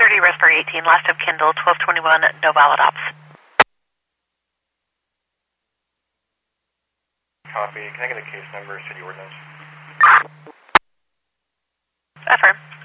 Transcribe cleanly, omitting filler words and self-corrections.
30 Raspberry 18, last of Kindle, 1221, no valid ops. Copy. Can I get a case number, city ordinance? Affirm.